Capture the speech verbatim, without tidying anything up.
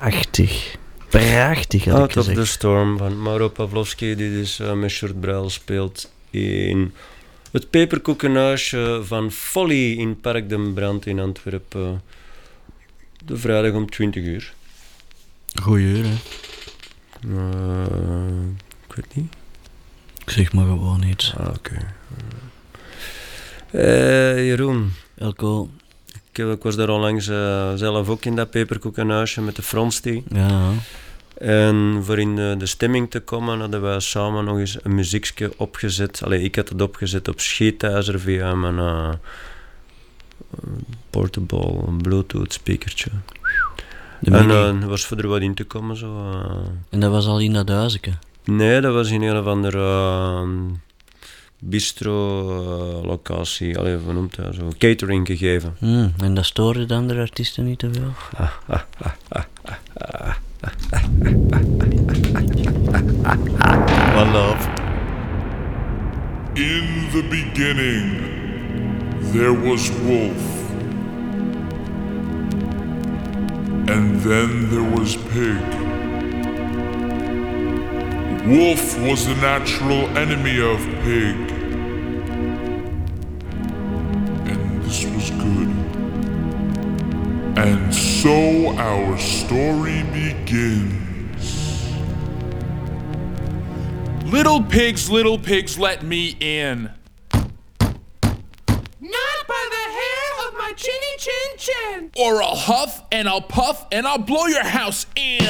Prachtig. Prachtig, had ik Out of gezegd. the Storm van Mauro Pavlovsky, die dus uh, met Sjoerd Bruil speelt in het peperkoekenhuisje van Folly in Park den Brand in Antwerpen. De vrijdag om twintig uur. Goeie uur, hè? Uh, ik weet niet. Ik zeg maar gewoon iets. Ah, oké. Okay. Uh, Jeroen. Elko. Ik, ik was daar onlangs uh, zelf ook in dat peperkoekenhuisje met de Fronsty. Ja. En voor in de, de stemming te komen hadden wij samen nog eens een muziekje opgezet. Allee, ik had het opgezet op scheetijzer via mijn uh, portable Bluetooth speakertje. En uh, dat was voor er wat in te komen. Zo, uh. En dat was al in dat huisje? Nee, dat was in een of andere uh, bistro-locatie. Uh, Allee, hoe noemt dat? Zo, catering gegeven. Mm, en dat stoorde dan de artiesten niet te veel? One love. In the beginning, there was Wolf. And then there was Pig. Wolf was the natural enemy of Pig. And this was good. And so our story begins. Little pigs, little pigs, let me in. Not by the hair of my chinny chin chin. Or I'll huff and I'll puff and I'll blow your house in.